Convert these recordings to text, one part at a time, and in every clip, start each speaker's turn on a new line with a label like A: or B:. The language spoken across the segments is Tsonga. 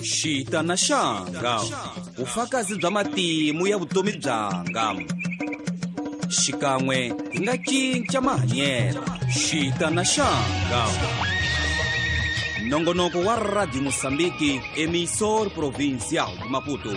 A: Xita na Xanga, vufakazi bya matimu ya vutomi byanga, xikan'we hi nga cinca mahanyelo. Xita na Xanga, nongonoko wa Radio Mosambiki, emissor provincial de Maputo.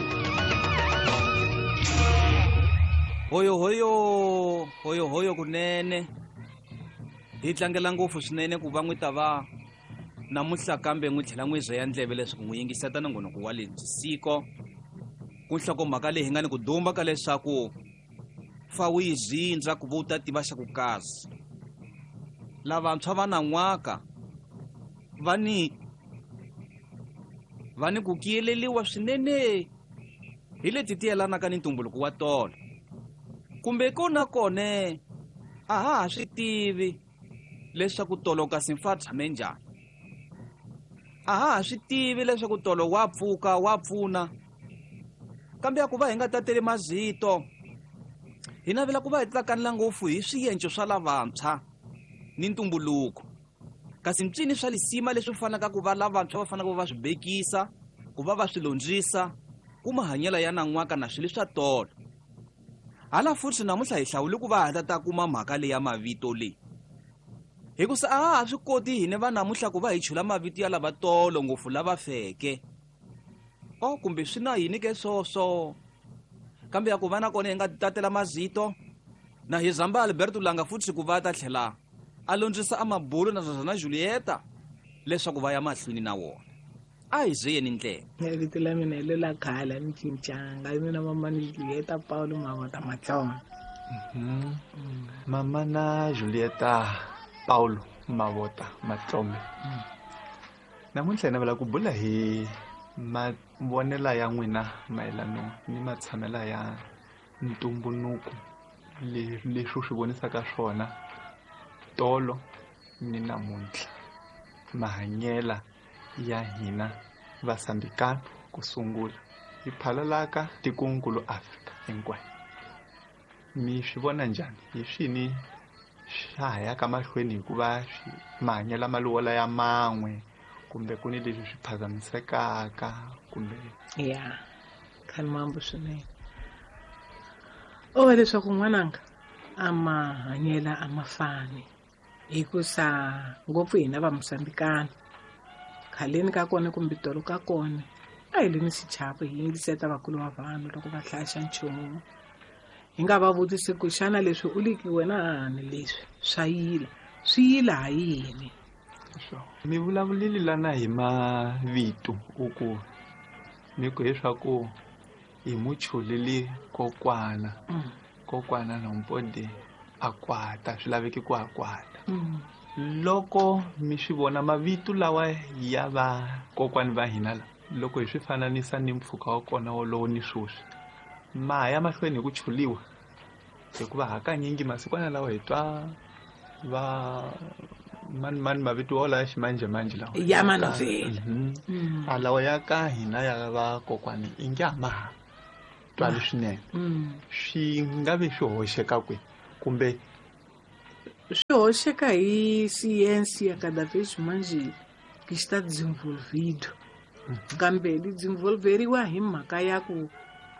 A: Hoyo kunene, hi tlangela ngopfu swinene ku va n'wi ta va namuntlha kambe n'wi tlhela n'wi ya ndleve leswaku n'wi yingiseta nongonoko wa lebyi siko ku nhlokomhaka leyi hi nga ni ku dumba ka leswaku fa wu yi zindza ku vo ta tiva xa ku kasi lavantshwa va nan'waka va ni ku kiyeleliwa swinene hi leti ti yelanaka ni ntumbuluko wa tolo, kumbe kona kone a ha swi tivi leswaku tolo kasi mfa tshame njhani, a ha swi tivi leswaku tolo wa pfuka wa pfuna, kambe ku va hi nga tateli mazito hi navela ku va hi tlakanela ngopfu hi swiyenco swa lavantshwa ni ntumbuluko, kasi ncini swa lisima leswi fanaka ku va lavantshwa va fanaka va swi bekisa ku va swi londzisa ku mahanyela ya nan'waka na swilo swa tolo. Hala futhi namuntlha hi hlawule ku va hi ta kuma mhaka leyi ya mavito leyi hikusa a ha swi koti hine va namuntlha ku va hi chula mavito ya lava tolo ngopfu lava feke kumbe swi na yini ke swoswo, kambe ya ku va na kona hi nga tatela mazito na hi zamba Alberto Langa futhi ku va ta tlhela a londzisa amabulu na Zazana Julieta leswaku va ya mahlweni na wona. A hi zeni ndlela
B: vito la mina hi la khala ni cincanga hi mina mama ni Julieta Paulo Mavota Matsonga.
C: Mama na Julieta Paulo Mavota Matsonga. Namuntlha hi navela ku bula hi mavonela ya n'wina mayelano ni matshamela ya ntumbuluko leswi swi vonisaka swona tolo ni namuntlha, mahanyela ya hina vasambikano ku sungula hi phalalaka tikonkulu Afrika hinkwayo. Mi swi vona njhani hi swini swa hayaka mahlweni hikuva mahanyela maluwala ya man'we kumbe ku ni leswi swi phazamisekaka kumbe
B: ya khani mambo swinene va leswaku n'wananga a mahanyela a mafani hikusa ngopfu hina va Mosambikano khaleni ka kona kumbe tolo ka kona a hi leni xichavo hi yingiseta vakulu va vanhu loko va hlaya nchumu, hi nga va vutisi ku xana leswi u liki wena ani leswi swi yila ha yini.
C: Mi vulavulile lana hi mavito u ku mi ku leswaku hi muchuleli kokwana Nompodi a kwata swi laveki ku a kwata. Loko mi swi vona mavito lawa ya va kokwani va hina loko hi swi fananisa ni mpfhuka wa kona wolowo ni swoswi ma ya mahlweni hi ku chuliwa hikuva hakanyingi masikwana lawa hi twa va mani mavito wala ya ximanjemanje lawa
B: ya manoveli
C: alawa ya ka hina ya va kokwani ingi amaha twali swinene swi nga ve swi hoxeka kwe kumbe
B: swi hoxeka hi siyensi ya cada vez mais que está desenvolvido, kambe desenvolveriwa hi mhaka ya ku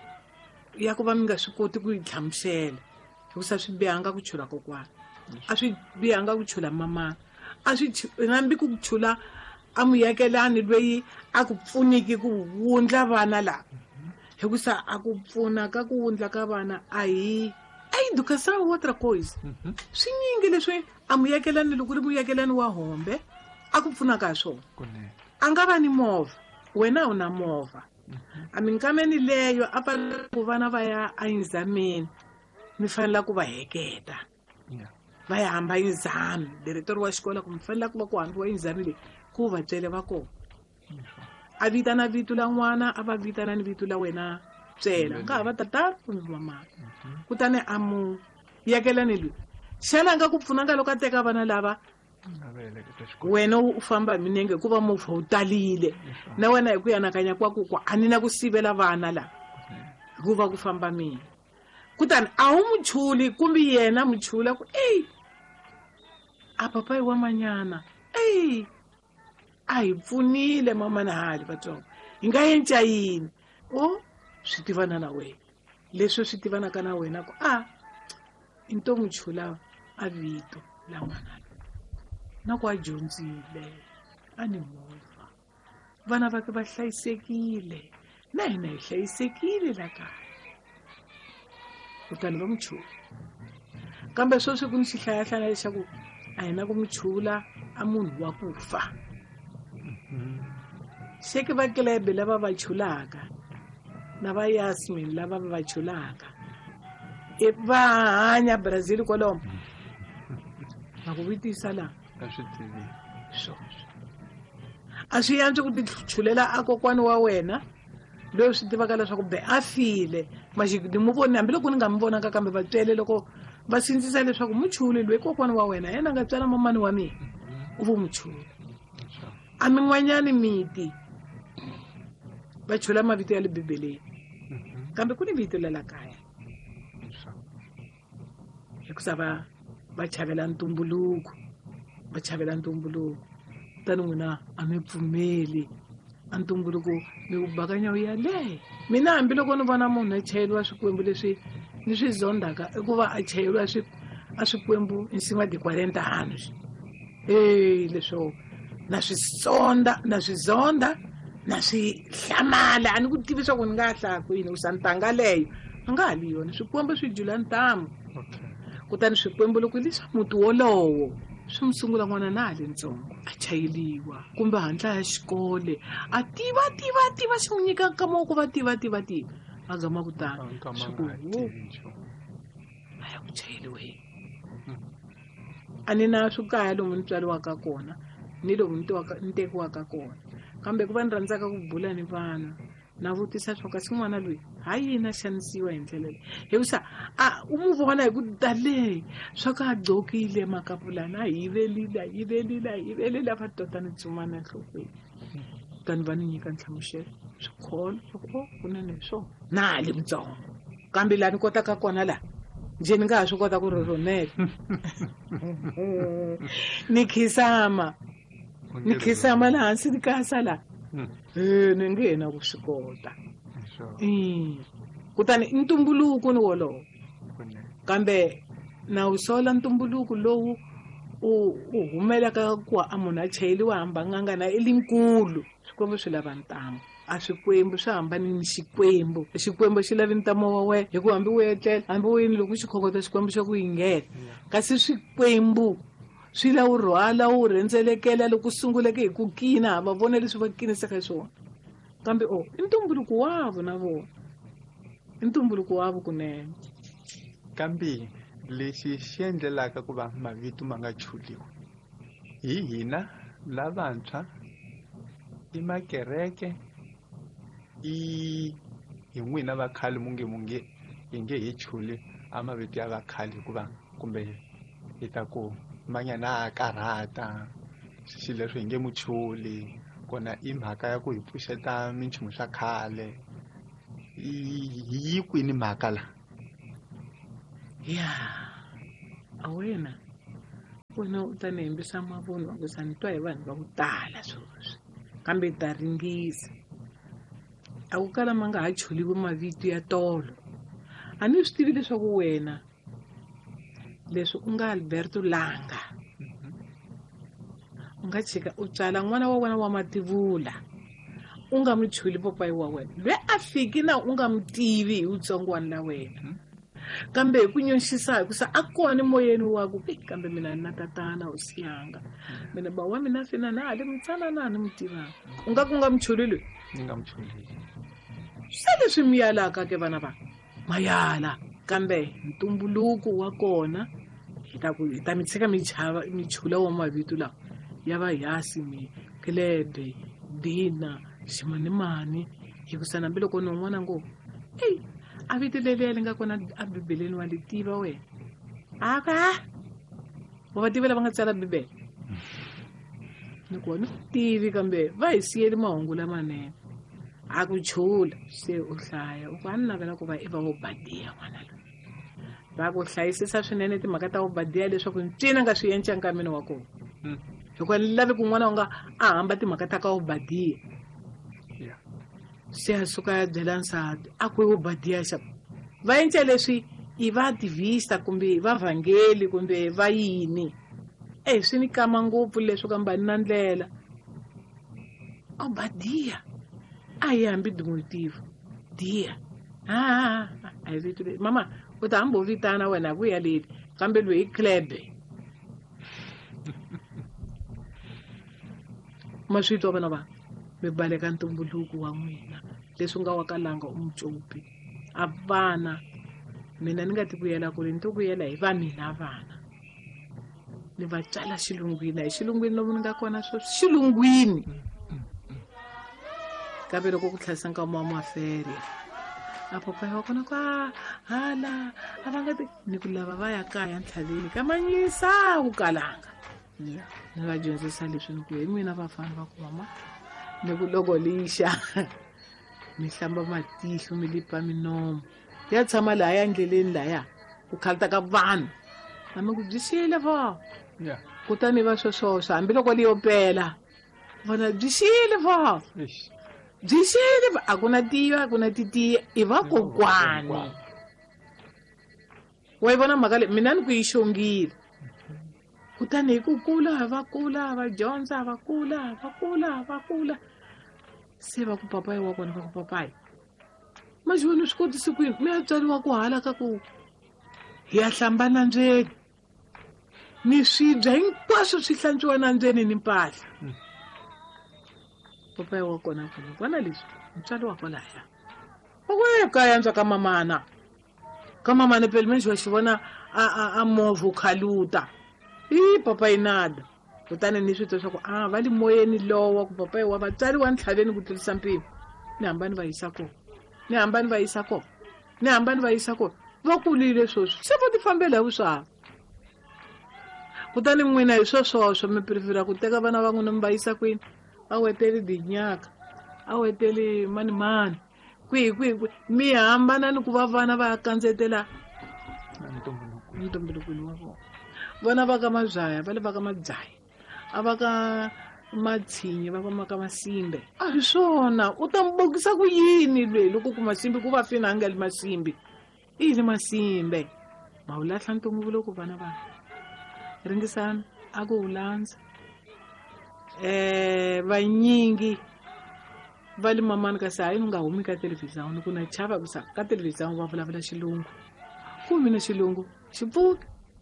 B: va mi nga swi koti ku yi hlamusela hikusa swi bihanga ku chula kokwana, a swi bihanga ku chula mama, a swi nambi ku chula a muyakelani lweyi a ku pfuniki ku wundla vana lava hikusa a ku pfuna ka ku wundla ka vana a hi educação outra coisa. Swinyingi leswi a muyakelani loko ri muyakelani wa hombe a ku pfuna ka swona, a nga va ni movha wena u na movha a minkameni leyo a fanele ku vana va ya ayinzameni mi fanele ku va heketa va ya hamba yinzami diretor wa xikola ku mi fanele ku va ku hambiwa yinzami leyi ku va byele va kona a vitana vito la n'wana a va vitana ni vito la wena byela nga ha va tatana kumbe mama kutani a mu yakelani loyi xana nga ku pfunanga loko a teka vana lava wena u famba hi minenge hikuva movha wu talile na wena hi ku yanakanya kwaku a ni na ku sivela vana lava hikuva ku famba mina kutani a wu muchuli kumbe yena muchula ku a papa hi wa manyana a hi pfunile mama na hali vatsongo hi nga endla yini swi tivana na wena leswi swi tivanaka na wena ku i ntomu chula a vito la n'wana na ku a dyondzile a ni movha vana vake va hlayisekile na hina hi hlayisekile la kaya kutani va n'wi chula kambe sweswi ku ni xihlayahlaya lexaku a hina ku n'wi chula a munhu wa ku fa se ke vakelebe lava va chulaka na va Yasmin lava va chulaka va hanya Brazil kwalomu va ku vitisa la
C: a swi tivi
B: a swi yantswi ku ti chulela a kokwani wa wena loyi swi tivaka leswaku be a file ni mu voni hambiloko ni nga mi vonaka kambe va twele loko va sindzisa leswaku muchuli loyi kokwani wa wena yena nga tswala mamani wa mina u vo muchuli a min'wanyani miti va chula mavito ya le bibeleni kambe ku ni vito la kaya hikusa va chavela ntumbuluko tani n'wina a mi pfumeli a ntumbuluko mi wu bakanya wu yaleyo mina hambiloko ni vona munhu a chayeliwa swikwembu leswi ni swi zondaka i ku va a chayeliwa a swikwembu insima di 40 anos leswo na swi zonda na swi hlamala a ni ku tivi swa ku ni nga hlaya kwini usantanga leyo a nga ha li yona swikwembu swi jula ntamu kutani swikwembu loko leswa muti wolowo swi mu sungula n'wana na ha le ntsongo a chayeliwa kumbe handla ya xikole a tiva xi n'wi nyika nkama wa ku va tiva a gama kutani a ya ku chayeliweni a ni na swi kaya lomu ni tswaliwaka kona ni lomu ni tekiwaka kona kambe ku va ni rhandzaka ku bula ni vana na vutisa swa kasi n'wana loyi hayi yena xanisiwa hi ndlela leyi hikusa u mu vona hi ku taleyi swa ku a gqokile makapulana a yivelile a va tota ni tsumana enhlokweni kutani va ni nyika nhlamuselo swikholo swa kunene hi swona na ha le mutsongo kambe laha ni kotaka kona laha njhe ni nga ha swi kota ku rhurhumela ni khisama laha hansi ni kasa laha ni nge na ku swi kota kutani i ntumbuluko ni wolowo kambe na wu sola ntumbuluko lowu u humelaka ku a munhu a chayeliwa hambanganga na elinkulu swikwembu swi lava ntamu a swikwembu swi hambanini xikwembu xi lavi ntamo wa wena hi ku hambi wu etlela hambi wini loko xi khokota xikwembu xa ku yinghena kasi swikwembu swi la wu rhwala wu rhendzelekela loko sunguleke hi ku kina va vona leswi va kinisaka hi swona kambe i ntumbuluko wavo na vona i ntumbuluko wavo kunene
C: kambe lexi xi endlelaka ku va mavito ma nga chuliwa hi hina lavantshwa i makereke hi n'wina vakhale munge hi nge hi chuli a mavito ya vakhale hikuva kumbe hi ta ku manyana a karhata xilo leswi hi nge muchuli kona i mhaka ya ku hi pfuxeta minchumu swa khale hi kwini mhaka la
B: a wena u ta ni hembisa mavunwa kusa ni twa hi vanhu va ku tala sweswi kambe hi ta ringisa a ku kala ma nga ha chuliwi mavito ya tolo a ni swi tivi leswaku wena leswi u nga Alberto Langa u nga chika u tswala n'wana wa wena wa mativula u nga mi chuli popayi wa wena loyi a fiki na u nga mi tivi hi vutsongwana la wena kambe hi ku nyoxisa hikusa a kona moyeni wa ku kambe mina ni na tatana usiyanga mina ba wa mina fina na hale mutsanana ni mi tivaka u nga mi chuli loyi
C: ni nga muchuli
B: swi leswi mi yalaka ke vana va mayala kambe ntumbuluko wa kona hi ta mi tshika mi chula wa mavito lawa ya va Yasmin Klebe Dina Ximanimani hikusa hambiloko ni n'wana ngo a vito leliya li nga kona a bibeleni wa li tiva wena aka wa va tiva lava nga tsala bibele ni ku ni tivi kambe va hi siyeli mahungu lamanene a ku chula se u hlaya u ku a ni navela ku va i va vo badiya n'wana loyi va ku hlayisisa swinene timhaka ta vo badiya leswaku ncina nga swi yenca nkamini wa kona hikuva ni lavi ku n'wana u nga a hamba timhaka ta ka vo badiya se a suka ya byela nsati a ku Obadiya xa va endle leswi i va activista kumbe va vhangeli kumbe va yini swi ni kama ngopfu leswi kamba ni na ndlela Obadiya a yi hambi din'wetivo Diya a hi vito leyi mama u ta hambi u vitana wena ku ya leti kambe loyi Klebe ma swi twa vana va mi baleka ntumbuluko wa n'wina leswi nga wa kalanga umucopi a vana mina ni nga ti vuyela kule ni to vuyela hi va mina vana ni va tsala xilungwini hi xilungwini lomu ni nga kona swo xilungwini kambe loko ku tlherisa nkama wa maferi a papa wa kona ka hala a va nga ti ni ku lava va ya kaya ntlhaveni ka manyisa ku kalanga ni va dyondzisa leswi ni ku hi n'wina vafana va ku mama ni ku loko lixa mi hlamba matihlo mi lipa minomo ya tshama laha endleleni laya ku khalata ka vanhu a mi ku byi xile vo kutani va swoswoswo hambiloko liyo pela vona byi xile vo byi xile a ku na tiya a ku na titiya i vakokwani wa yi vona mhaka leyi mina ni ku yi xongile kutani hi ku kula va dyondza va kula se va ku papayi wa kona va ku papayi majoni swi kotise kwini mi ya tswariwa ku hala ka ku hi ya hlamba nandzweni ni swibya hinkwaswo swi hlantswiwa nandzweni ni mpahla papayi wa kona vona leswi mutswari wa kwalaya we kaya ntswa ka mamana pele mexi wa xi vona a movha u khaluta papayi nada kutani ni swi twa swa ku va le moyeni lowa ku papayi wa vatswari wa ntlhaveni ku tlurisa mpimo ni hambani va yisa kona va kulile swoswo se vo ti fambela hi vuswava kutani n'wina hi swoswoswo mi prefera ku teka vana va n'wina mi va yisa kwini a wetele dinyaka a wetele mani kwihi mi hambana ni ku va vana va ya kandzetela ntumbulukweni wa vona vona va ka mazaya va le va ka madzayi a va ka matshinyi va ka masimbe a hi swona u ta mbokisa ku yini lweyi loko ku masimbe ku va fina anga le masimbe i yini masimbe ma wu lahla ntumbuluko vana vana ringisana a ku wu landza vanyingi va le mamani kasi hayi ni nga humi ka televhizini ku na chava kusa ka televhizini va vulavula xilungu ku mina xilungu xi pfuka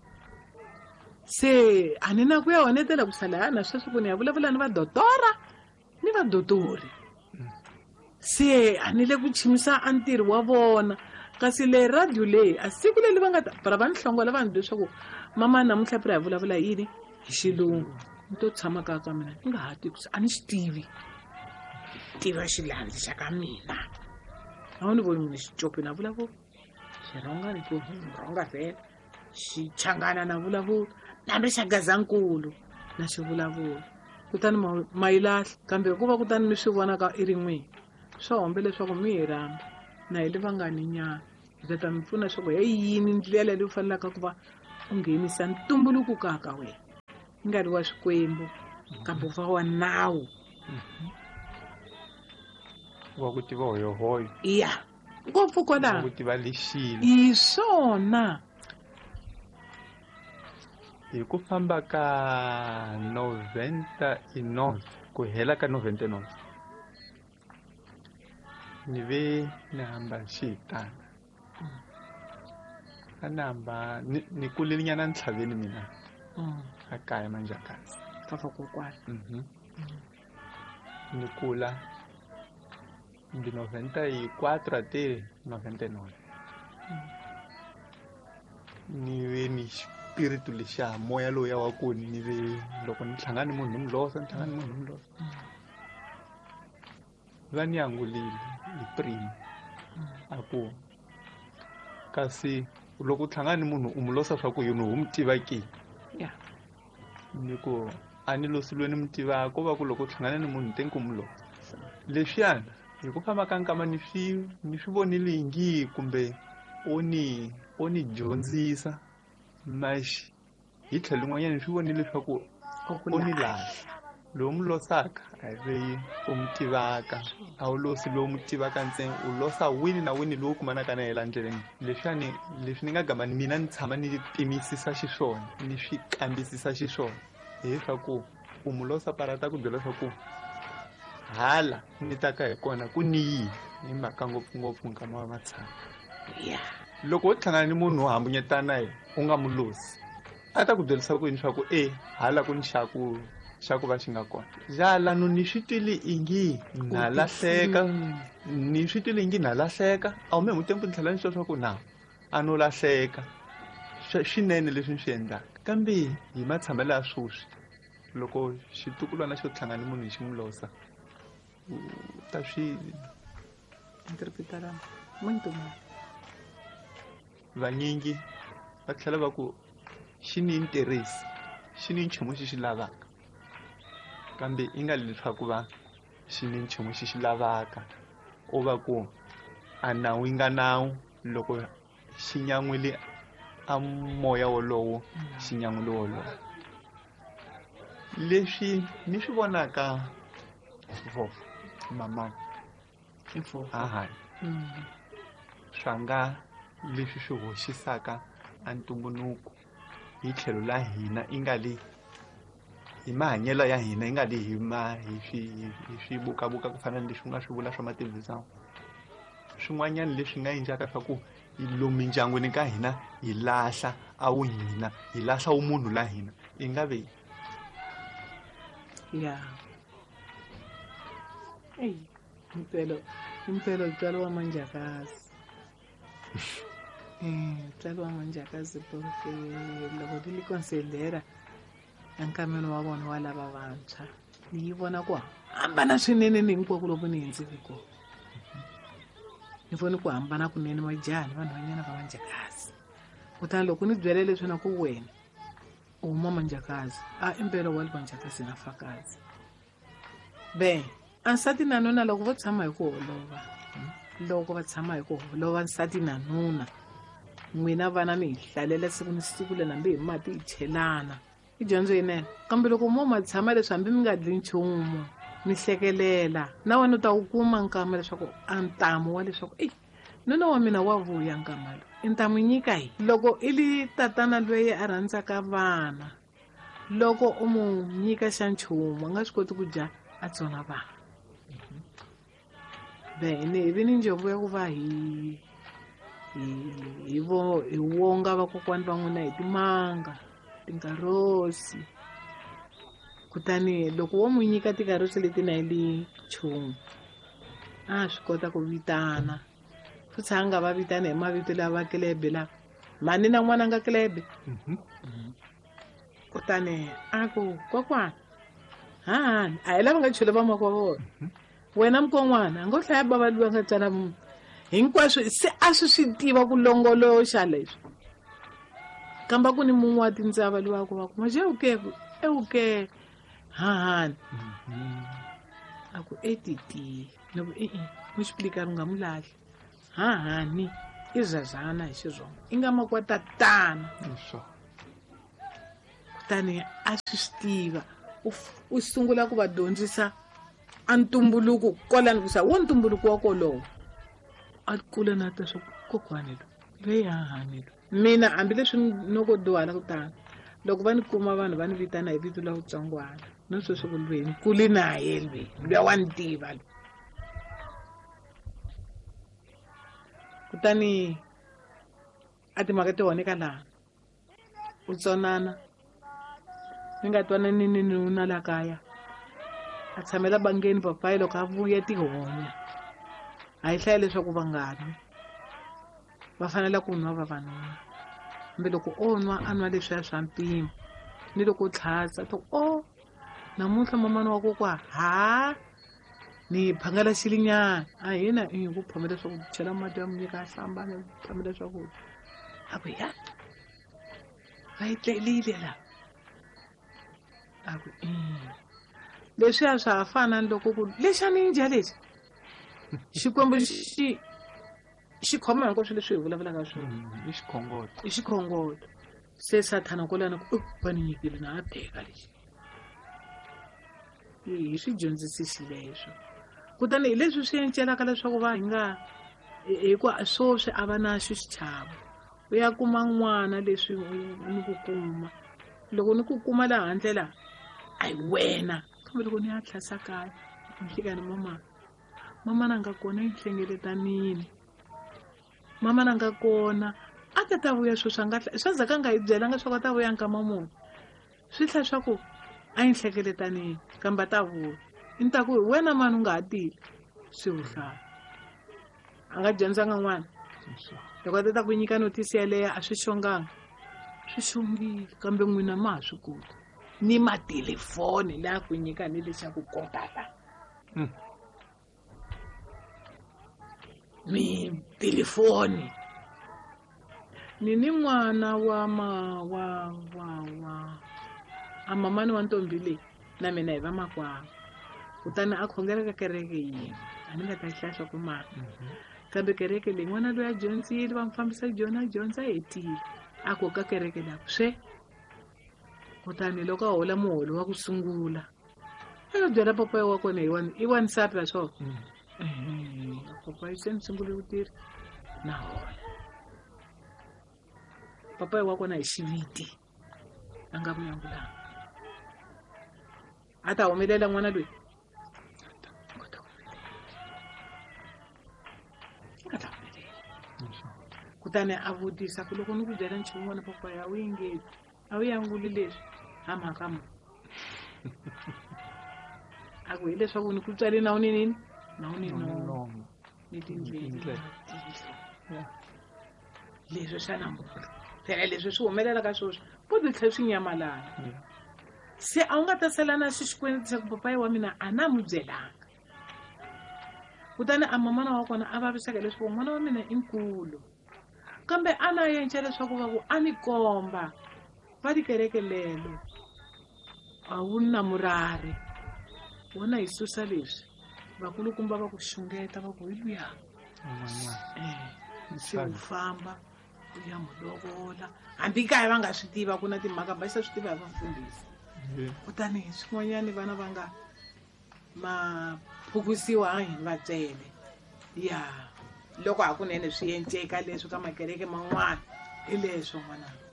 B: se a ni na ku ya honetela ku sala na sweswi ku ni ya vulavula ni vadotora ni vadotori se a ni le ku chimisa a ntirho wa vona kasi le radio leyi a siku leli va nga ta bara va ni hlongola vanhu leswaku mama namuntlha pira hi vulavula yini hi xilungu ni to tshama ka mina ni nga ha ti ku a ni xi tiva xilandzi xa ka mina a wu ni voni n'wini xicopi na vulavula xirhonga ni ku rhonga vhela xichangana na vulavula nambe xa gazankulu na xi vulavula kutani ma yi lahla kambe hikuva kutani mi swi vonaka i ri n'wini swa hombe leswaku mi hi ramba na hi le va nga ni nyana hi ta mi pfuna swa ku hi yini ndlela leyi u fanelaka ku va u nghenisa ntumbuluko ka wena i nga ri wa swikwembu kambe u va wa nawu
C: wa ku tiva hoyohoyo
B: iya ngopfu kwalaho
C: ku tiva lexile
B: hi swona
C: hi ku famba ka 99 ku hela ka 99 ni ve ni hamba xitana a ni hamba ni kuleli nyana ntlhaveni mina a kaya Manjakasi
B: ka vakokwani
C: ni kula di 94 ate 99 ni ve ni spiritu lexa moya loya wa ku ni ve loko ni hlangana munhu ni mlosa va ni angulile hi prima a ku kasi loko u hlangana ni munhu u mlosa swa ku yini u mu tiva ki ni ku a ni losilwe ni mu tiva ko va ku loko u hlangana ni munhu tenku mlosa leswiyana hi ku famba ka nkama ni swi vonile hingi kumbe o ni dyondzisa maxi hi tlhelo rin'wanyana ni swi vonile leswaku o ni lahla lowu mu losaka a hi veyi u mu tivaka a wu losi lowu mu tivaka ntsena u losa wini na wini lowu kumanaka na yela ndleleni leswi ni nga gamba mina ni tshama ni timisisa xiswona ni swi kambisisa xiswona hileswaku u mu losa parata ku byela leswaku hala ni taka hi kona ku ni yihi hi mhaka ngopfungopfu nkama wa matshamo loko u hlangana ni munhu wo hambunyetana na yena u nga mu losi a ta ku byerisa ku yini swa ku hala ku ni xa ku va xi nga kona jalano ni swi twile ingi na lahleka ni swi twile ingi na lahleka a wu me mutempu ni tlhela ni swa ku na a no lahleka swinene leswi ni swi endlaka kambe hi matshamelo ya swoswi loko xitukulwana xo tlhangana ni munhu hi xi mu losa ta swi
B: interpretará muito mal.
C: Vanyingi va tlhela va ku xi ni interesi xi ni nchumu xi lavaka kambe i nga leswaku va xi ni nchumu xi lavaka o va ku a nawu nga nawu loko xi nyan'wile a moya wolowo xi nyan'wile wolowo leswi ni swi vonaka vofu mama haha swa nga leswi swi hoxisaka a ntumbuluko hi tlhelo la hina i nga li hi mahanyelo ya hina i nga li hi swibukabuka ku fana na leswi nga swi vula swa mateleviziyo swin'wanyana leswi nga endlaka swa ku lomu mindyangwini ka hina hi lahla a wu hina hi lahla wu munhu la hina i nga ve
B: ya impelo tsalo wa manjakazi tsalo wa manjakazi porque loko ti li considera enkameno wa vona wa lava vantshwa ni yi vona ku hambana swinene ni hinkwako loko ni hindzile kona ni voni ku hambana kunene majaha ni vanhu vanyana va manjakazi kutani loko ni byele leswi na ku wena u huma manjakazi impelo wa manjakazi na fakazi ansati na nuna loko va tshama hi ku holova nsati na nuna n'wina vana mi hi hlalela siku ni siku le nambi hi mati hi chelana i dyondzo yinene kambe loko ma tshama leswi hambi mi nga dli nchumu mi hlekelela na wena u ta wu kuma nkama leswaku a ntamu wa leswaku nuna wa mina wa vuya nkama lo i ta mu nyika hi loko i li tatana loyi a rhandzaka vana loko u mu nyika xa nchumu a nga swi koti ku dya a tsona vana hi vi ni njhevo ya ku va hi wonga vakokwani va n'wina hi timanga tinkarosi kutani loko wo mu nyika tinkarosi leti na hi li nchumu a swi kota ku vitana futhi a nga va vitana hi mavito lava kelebe lava mani na n'wana nga kelebe kutani a ku kokwana hahani a hi lava nga chule vamako wa vona wena mukon'wana a ngo hlaya babali va nga tsala hinkwaswo se a swi tiva ku longoloxa leswi kamba ku ni mun'we wa tindzava liwa ku va ku maje euke hahani a ku titi loko mu xiplikari nga mu lahli hahani i zazana hi xizongo i nga makwata tana kutani a swi tiva u sungula ku va dyondzisa a ntumbuluko kwalani kusa wo ntumbuluko wa kolowo a kula na ta swa kokwani lo loyi hahani lo mina hambileswi noko dyuhala ku tani loko va ni kuma vanhu va ni vitana hi vito la vutsongwana no sweswi ku lweni kuli naye lweyi wa ni tiva lo kutani a timhaka ti honeka laha u tsonana ni nga twanani ni nuna la kaya a tshamela bangeni papayi loko a vuya tihonya a yi hlaya leswaku va nga nwi va fanele ku nwa vavanuna kambe loko o nwa a nwa leswiya swa mpimo ni loko u tlhatsa to namuntlha mamani wa kokwa ni phangela xilinyana a hina i ku phamela leswaku chela mati ya munyika a hlamba ni phamela swakudya a ku ya va yi tlelile la a ku leswiya swa ha fana ni loko ku lexi a ni dya lexi xikwembu xi khoma hinkwaswo leswi hi vulavulaka swona
C: i
B: xikhongoto se sathana kolana ku va ni nyikile na a teka lexi hi swi dyondzisisi leswo kutani hi leswi swi encelaka leswaku va hi nga hikuva swo swi a va na xichavo u ya kuma n'wana leswi ni ku kuma loko ni ku kuma laha handle laha a hi wena kambe loko ni ya tlhasa kaya ni fika ni mama na nga kona yi hlengeletanini mama na nga kona a ta vuya swo swa nga swa zaka nga hi byelanga swa ku ta vuya nkama muni swi tlha swa ku a yi hlekeletanini kambe a ta vuya ni ta ku wena mani u nga ha tili swi vuhlaya a nga dyondzanga n'wana loko a ta ku nyika notisi yaleyo a swi xonganga swi xongile kambe n'wina ma ha swi koti ni matelefoni laha ku nyika ni lexi ya ku kontaka mi telefoni ni n'wana a mamani wa ntombi leyi na mina hi va makwavo kutani a khongela ka kereke yin'we a ni nga ta hlahla ku mani kambe kereke leyi n'wana loyi a dyondzile va mi fambisa dyondza hetile a ku ka kereke laku swe kutani loko a hola muholo wa ku sungula a yo byela papa wa kona i wansati la swo papa se ni sungule ku tirha na hola papa wa kona hi xiviti a nga vuyangulanga a ta humelela n'wana loyi kutani a vutisa ku loko ni ku byela nchumu wona papa ya wu yingeli a wu yanguli leswi a mhaka ma a ku hileswaku ni ku tswale na wu ni nini na wu ni nomu ni tindlela leswi swa namuntlha phela leswi swi humelelaka swoswo vo ti tlhela swi nyamalala se a wu nga ta sala na xixikweleti xa ku papayi wa mina a na mu byelanga kutani a mamana wa kona a vavisaka leswaku n'wana wa mina i nkulu kambe a na yenca leswaku va ku a ni komba va tikereke lelo a wu na murari wona hi susa leswi vakulukumba va ku xungeta va ku hi luya se u famba u ya mulovola hambi kaya va nga swi tiva ku na timhaka va xisa swi tiva hi vafundhisi kutani swin'wanyani vana va nga maphukusiwa hi vatsele ya loko hakunene swi enceka leswi ka makereke man'wana hi leswo n'wana